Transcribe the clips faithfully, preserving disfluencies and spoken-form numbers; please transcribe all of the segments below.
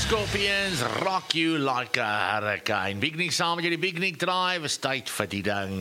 Scorpions, rock you like a hurricane. Big Nick saam met jy die Big Nick Drive, is tyd vir die ding.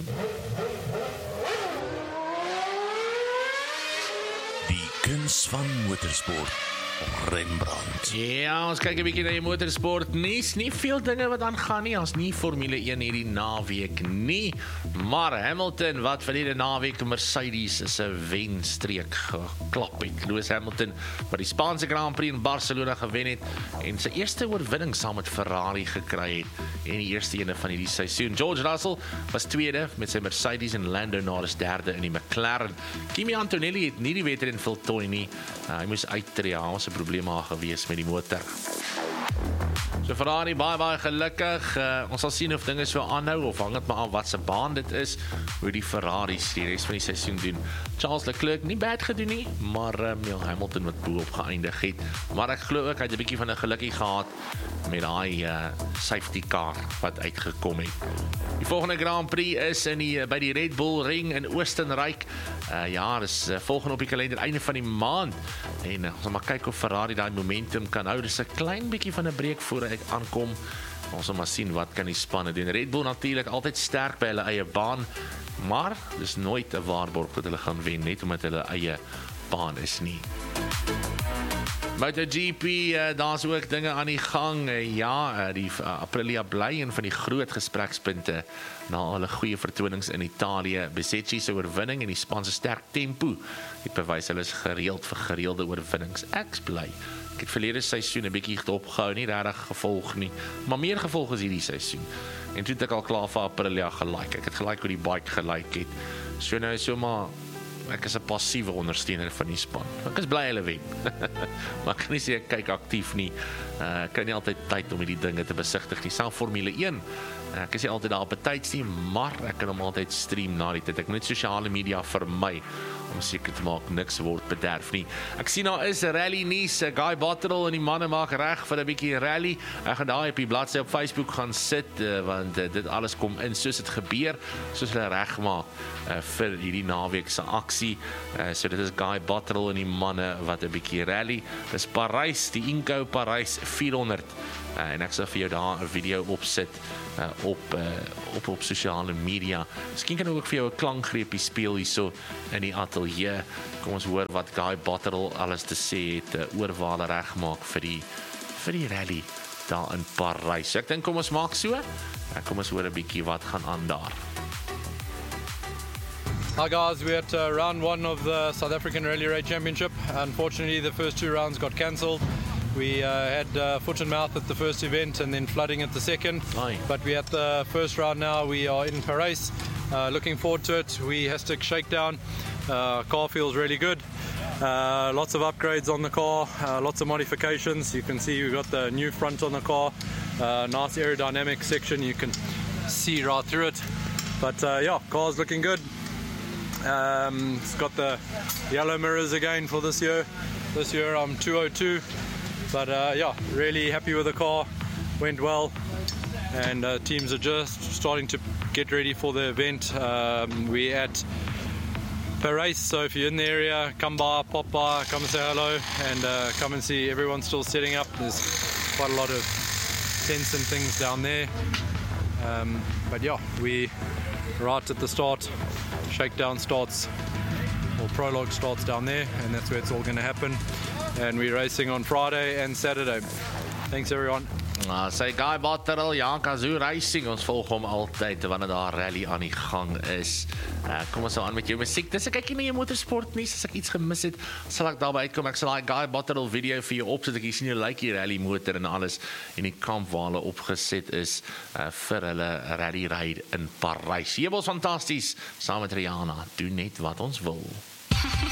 Die kuns van motorsport. Rembrandt. Ja, ons kyk 'n bietjie na die motorsport nuus. Nie veel dinge wat aangaan nie. Ons nie Formule een hierdie naweek nie. Maar Hamilton wat verlede naweek Mercedes se wenstreek geklap het. Lewis Hamilton wat die Spaanse Grand Prix in Barcelona gewen het en sy eerste oorwinning saam met Ferrari gekry het en die eerste ene van hierdie seisoen. George Russell was tweede met sy Mercedes en Lando Norris derde in die McLaren. Kimi Antonelli het nie die wedren voltooi nie. Uh, hy moes uittreë. Probleme gewees met die motor. So Ferrari baie baie gelukkig. Uh, ons sal sien of dinge so aanhou of hang dit maar af wat se baan dit is, hoe die Ferraris die res van die seisoen doen. Charles Leclerc nie bad gedoen nie, maar um, ja, Hamilton wat bo-op geëindig het. Maar ek glo ook hy het 'n bietjie van 'n gelukkie gehad met daai uh, safety car wat uitgekom het. Die volgende Grand Prix is in die, by die Red Bull Ring in Oostenryk. Uh, ja, dis uh, volgende op die kalender einde van die maand. En uh, ons gaan maar kyk of Ferrari daai momentum kan hou. Dis 'n klein bietjie van 'n breek voor hy aankom. Ons gaan maar sien wat kan die spanne doen. Red Bull natuurlik altyd sterk by hulle eie baan, maar dis nooit 'n waarborg dat hulle gaan wen net omdat hulle eie baan is nie. MotoGP, uh, daar's ook dinge aan die gang. Uh, ja, uh, die uh, Aprilia bly een van die groot gesprekspunte na alle goeie vertonings in Italië. Bezzecchi se oorwinning en die span se sterk tempo het bewys hulle is gereeld vir gereelde oorwinnings. Ek's bly. Ek het verlede seisoen 'n bietjie opgehou, nie regtig gevolg nie, maar meer gevolg as hierdie seisoen. En toe het ek al klaar vir Aprilia gelike. Ek het gelike hoe die bike gelike het. So nou is so maar ek is 'n passiewe ondersteuner van die span. Ek is bly hulle wen. Maar ek kan nie sê ek kyk aktief nie. Uh, ek kry nie altyd tyd om hierdie dinge te besigtig nie. Self Formule een. Uh, ek is nie altyd daar op tyds nie, maar ek kan hom altyd stream na die tyd. Ek moet net sosiale media vermy om seker te maak niks word bederf nie. Ek sien daar is 'n rally nuus. Guy Botterill en die manne maak reg vir 'n bietjie rally. Ek gaan daai op die bladsy op Facebook gaan sit uh, want uh, dit alles kom in soos dit gebeur, soos hulle regmaak uh, vir hierdie naweek se aksie. Uh, so dit is Guy Botterill en die manne wat 'n bietjie rally. Dis Parys, die Inco Parys vierhonderd. Uh, en ek sal vir jou daar 'n video opsit uh, op uh, op op sosiale media. Miskien kan ek ook vir jou 'n klankgreepie speel hierso in die ateljee. Kom ons hoor wat Guy Botterill alles te sê het uh, oor waar hulle regmaak vir die vir die rally daar in Parys. So ek dink kom ons maak so. Uh, kom ons hoor 'n bietjie wat gaan aan daar. Hi guys, we're at uh, round one of the South African Rally Raid Championship. Unfortunately, the first two rounds got cancelled. We uh, had uh, foot and mouth at the first event and then flooding at the second. Aye. But we're at the first round now. We are in Paris. Uh, looking forward to it. We Hashtag Shakedown. Uh, car feels really good. Uh, lots of upgrades on the car, uh, lots of modifications. You can see we've got the new front on the car. Uh, nice aerodynamic section. You can see right through it. But uh, yeah, car's looking good. Um, it's got the yellow mirrors again for this year. This year I'm two oh two. But uh, yeah, really happy with the car. Went well. And uh, teams are just starting to get ready for the event. Um, we're at Paris, so if you're in the area, come by, pop by, come and say hello, and uh, come and see everyone's still setting up. There's quite a lot of tents and things down there. Um, but yeah, we right at the start. Shakedown starts, or prologue starts down there, and that's where it's all going to happen. And we're racing on Friday and Saturday. Thanks everyone. Nou, sy Guy Botterill, ja, Kazoo Racing, ons volg hom altyd wanneer daar rally aan die gang is. Uh, kom ons nou aan met jou musiek. Dis ek kyk nie jou motorsport nie, as ek iets gemis het, sal ek daarby uitkom. Ek sal daai Guy Botterill video vir jou opsit. Ek sien jy like die rally motor en alles en die kamp waar hulle opgeset is uh, vir hulle rally ride in Parys. Jebels fantasties, saam met Rihanna, doen net wat ons wil.